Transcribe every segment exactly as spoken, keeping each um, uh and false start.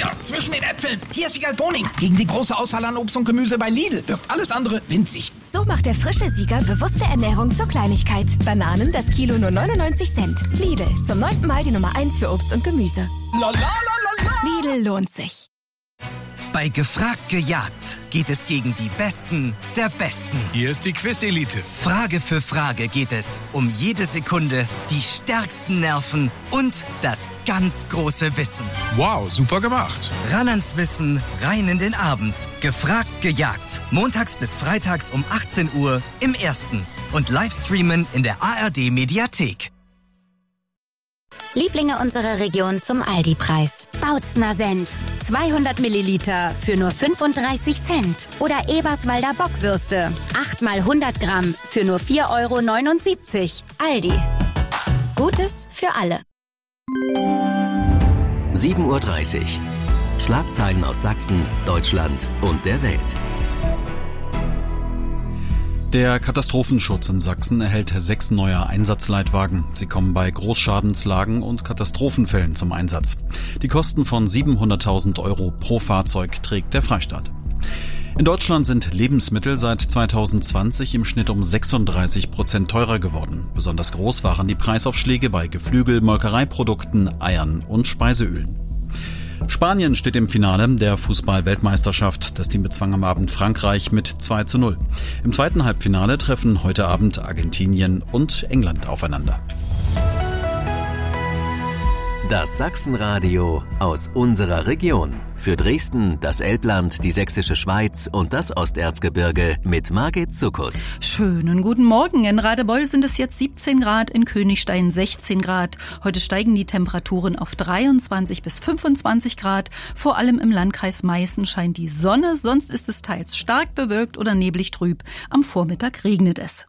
Hier, zwischen den Äpfeln. Hier ist Siegerl Boning. Gegen die große Auswahl an Obst und Gemüse bei Lidl wirkt alles andere winzig. So macht der frische Sieger bewusste Ernährung zur Kleinigkeit. Bananen, das Kilo nur neunundneunzig Cent. Lidl, zum neunten Mal die Nummer eins für Obst und Gemüse. La, la, la, la, la. Lidl lohnt sich. Bei Gefragt gejagt geht es gegen die Besten der Besten. Hier ist die Quiz-Elite. Frage für Frage geht es um jede Sekunde, die stärksten Nerven und das ganz große Wissen. Wow, super gemacht. Ran ans Wissen, rein in den Abend. Gefragt gejagt. Montags bis freitags um achtzehn Uhr im Ersten. Und Livestreamen in der A R D-Mediathek. Lieblinge unserer Region zum Aldi-Preis. Bautzner Senf. zweihundert Milliliter für nur fünfunddreißig Cent. Oder Eberswalder Bockwürste. acht mal hundert Gramm für nur vier Euro neunundsiebzig. Aldi. Gutes für alle. sieben Uhr dreißig. Schlagzeilen aus Sachsen, Deutschland und der Welt. Der Katastrophenschutz in Sachsen erhält sechs neue Einsatzleitwagen. Sie kommen bei Großschadenslagen und Katastrophenfällen zum Einsatz. Die Kosten von siebenhunderttausend Euro pro Fahrzeug trägt der Freistaat. In Deutschland sind Lebensmittel seit zweitausendzwanzig im Schnitt um sechsunddreißig Prozent teurer geworden. Besonders groß waren die Preisaufschläge bei Geflügel, Molkereiprodukten, Eiern und Speiseölen. Spanien steht im Finale der Fußball-Weltmeisterschaft. Das Team bezwang am Abend Frankreich mit zwei zu null. Im zweiten Halbfinale treffen heute Abend Argentinien und England aufeinander. Das Sachsenradio aus unserer Region. Für Dresden, das Elbland, die Sächsische Schweiz und das Osterzgebirge mit Margit Zuckert. Schönen guten Morgen. In Radebeul sind es jetzt siebzehn Grad, in Königstein sechzehn Grad. Heute steigen die Temperaturen auf dreiundzwanzig bis fünfundzwanzig Grad. Vor allem im Landkreis Meißen scheint die Sonne, sonst ist es teils stark bewölkt oder neblig trüb. Am Vormittag regnet es.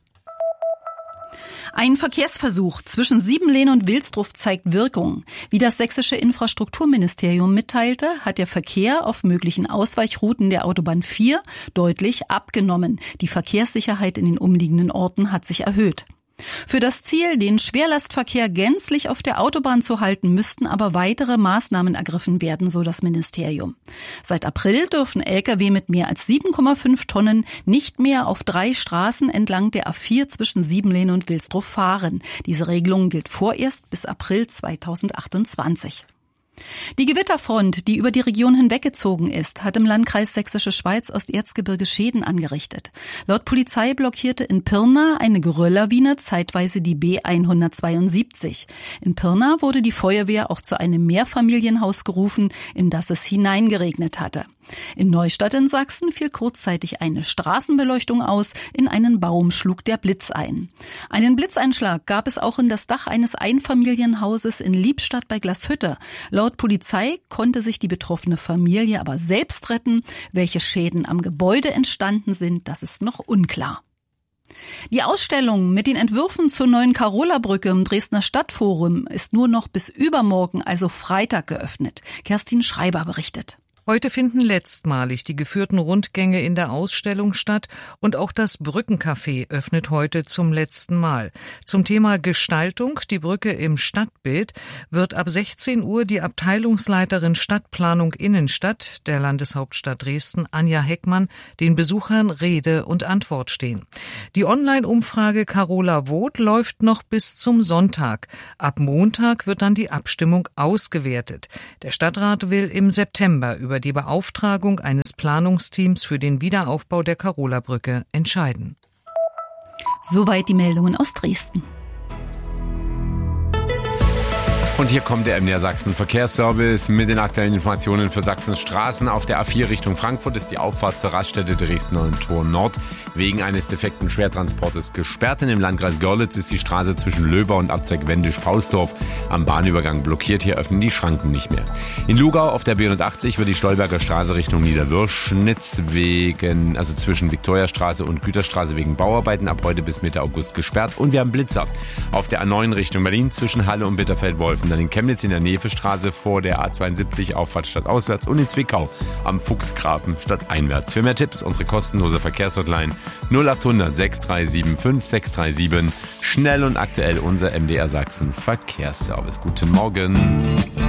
Ein Verkehrsversuch zwischen Siebenlehn und Wilsdruff zeigt Wirkung. Wie das sächsische Infrastrukturministerium mitteilte, hat der Verkehr auf möglichen Ausweichrouten der Autobahn vier deutlich abgenommen. Die Verkehrssicherheit in den umliegenden Orten hat sich erhöht. Für das Ziel, den Schwerlastverkehr gänzlich auf der Autobahn zu halten, müssten aber weitere Maßnahmen ergriffen werden, so das Ministerium. Seit April dürfen L K W mit mehr als sieben Komma fünf Tonnen nicht mehr auf drei Straßen entlang der A vier zwischen Siebenlehn und Wilsdruff fahren. Diese Regelung gilt vorerst bis April zweitausendachtundzwanzig. Die Gewitterfront, die über die Region hinweggezogen ist, hat im Landkreis Sächsische Schweiz Osterzgebirge Schäden angerichtet. Laut Polizei blockierte in Pirna eine Gerölllawine zeitweise die B hundertzweiundsiebzig. In Pirna wurde die Feuerwehr auch zu einem Mehrfamilienhaus gerufen, in das es hineingeregnet hatte. In Neustadt in Sachsen fiel kurzzeitig eine Straßenbeleuchtung aus, in einen Baum schlug der Blitz ein. Einen Blitzeinschlag gab es auch in das Dach eines Einfamilienhauses in Liebstadt bei Glashütte. Laut Polizei konnte sich die betroffene Familie aber selbst retten. Welche Schäden am Gebäude entstanden sind, das ist noch unklar. Die Ausstellung mit den Entwürfen zur neuen Karola-Brücke im Dresdner Stadtforum ist nur noch bis übermorgen, also Freitag, geöffnet. Kerstin Schreiber berichtet. Heute finden letztmalig die geführten Rundgänge in der Ausstellung statt und auch das Brückencafé öffnet heute zum letzten Mal. Zum Thema Gestaltung, die Brücke im Stadtbild, wird ab sechzehn Uhr die Abteilungsleiterin Stadtplanung Innenstadt der Landeshauptstadt Dresden, Anja Heckmann, den Besuchern Rede und Antwort stehen. Die Online-Umfrage Carola Vote läuft noch bis zum Sonntag. Ab Montag wird dann die Abstimmung ausgewertet. Der Stadtrat will im September über über die Beauftragung eines Planungsteams für den Wiederaufbau der Karola-Brücke entscheiden. Soweit die Meldungen aus Dresden. Und hier kommt der M D R Sachsen Verkehrsservice mit den aktuellen Informationen für Sachsens Straßen. Auf der A vier Richtung Frankfurt ist die Auffahrt zur Raststätte Dresdner Tor Nord wegen eines defekten Schwertransportes gesperrt. In dem Landkreis Görlitz ist die Straße zwischen Löber und Abzweig Wendisch-Paulsdorf am Bahnübergang blockiert. Hier öffnen die Schranken nicht mehr. In Lugau auf der B hundertachtzig wird die Stolberger Straße Richtung Niederwürschnitz wegen, also zwischen Viktoriastraße und Güterstraße wegen Bauarbeiten ab heute bis Mitte August gesperrt. Und wir haben Blitzer auf der A neun Richtung Berlin zwischen Halle und Bitterfeld-Wolfen. Dann in Chemnitz in der Nevestraße vor der A zweiundsiebzig Auffahrt stadtauswärts und in Zwickau am Fuchsgraben stadteinwärts. Für mehr Tipps unsere kostenlose Verkehrshotline null achthundert sechs drei sieben fünf sechs drei sieben. Schnell und aktuell unser M D R Sachsen Verkehrsservice. Guten Morgen.